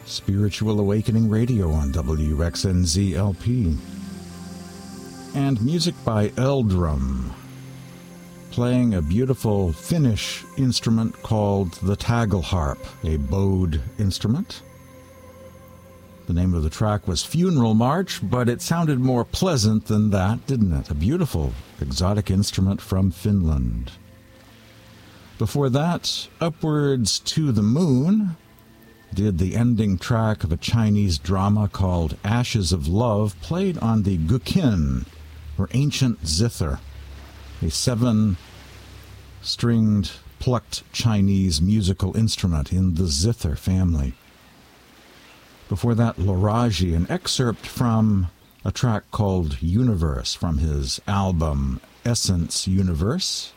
Spiritual Awakening Radio on WXNZ-LP. And music by Eldrum, playing a beautiful Finnish instrument called the tagelharp, a bowed instrument. The name of the track was Funeral March, but it sounded more pleasant than that, didn't it? A beautiful, exotic instrument from Finland. Before that, Upwards to the Moon did the ending track of a Chinese drama called Ashes of Love, played on the guqin, or ancient zither, a 7-stringed, plucked Chinese musical instrument in the zither family. Before that, Laraji, an excerpt from a track called Universe from his album Essence Universe.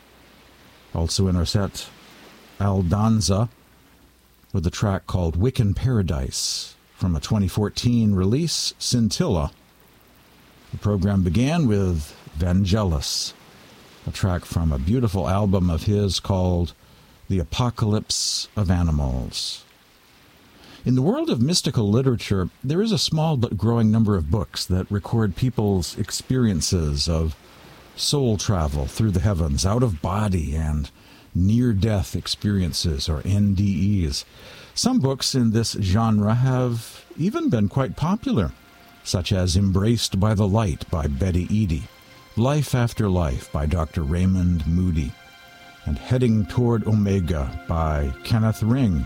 Also in our set, Aldanza with a track called Wiccan Paradise from a 2014 release, Scintilla. The program began with Vangelis, a track from a beautiful album of his called The Apocalypse of Animals. In the world of mystical literature, there is a small but growing number of books that record people's experiences of soul travel through the heavens, out of body, and near-death experiences, or NDEs. Some books in this genre have even been quite popular, such as Embraced by the Light by Betty Eadie, Life After Life by Dr. Raymond Moody, and Heading Toward Omega by Kenneth Ring.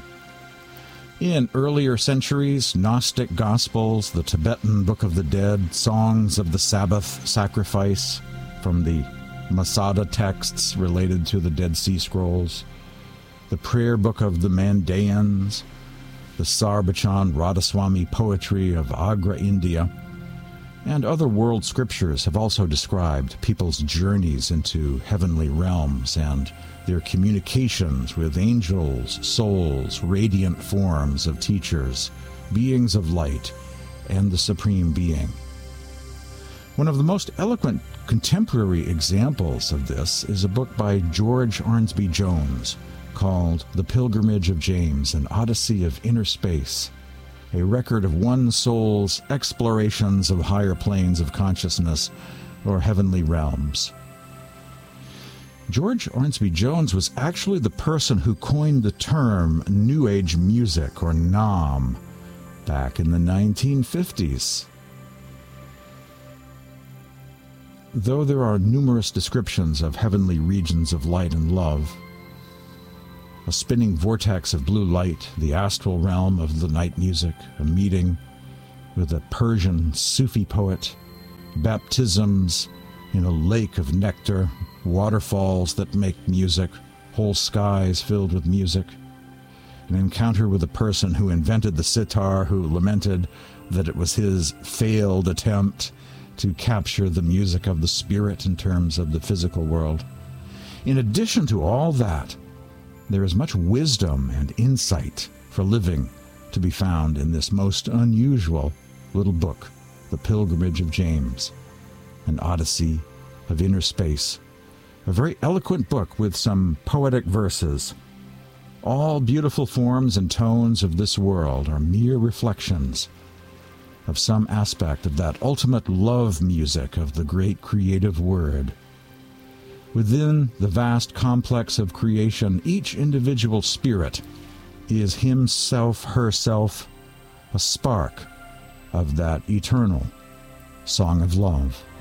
In earlier centuries, Gnostic Gospels, the Tibetan Book of the Dead, Songs of the Sabbath Sacrifice from the Masada texts related to the Dead Sea Scrolls, the Prayer Book of the Mandayans, the Sarbachan Radhaswami poetry of Agra, India, and other world scriptures have also described people's journeys into heavenly realms and their communications with angels, souls, radiant forms of teachers, beings of light, and the Supreme Being. One of the most eloquent contemporary examples of this is a book by George Ormsby Jones called The Pilgrimage of James, an Odyssey of Inner Space, a record of one soul's explorations of higher planes of consciousness or heavenly realms. George Ormsby Jones was actually the person who coined the term New Age music, or Nam, back in the 1950s. Though there are numerous descriptions of heavenly regions of light and love, a spinning vortex of blue light, the astral realm of the night music, a meeting with a Persian Sufi poet, baptisms in a lake of nectar, waterfalls that make music, whole skies filled with music, an encounter with a person who invented the sitar, who lamented that it was his failed attempt to capture the music of the spirit in terms of the physical world. In addition to all that, there is much wisdom and insight for living to be found in this most unusual little book, The Pilgrimage of James, an Odyssey of Inner Space. A very eloquent book with some poetic verses. All beautiful forms and tones of this world are mere reflections of some aspect of that ultimate love music of the great creative word. Within the vast complex of creation, each individual spirit is himself, herself, a spark of that eternal song of love.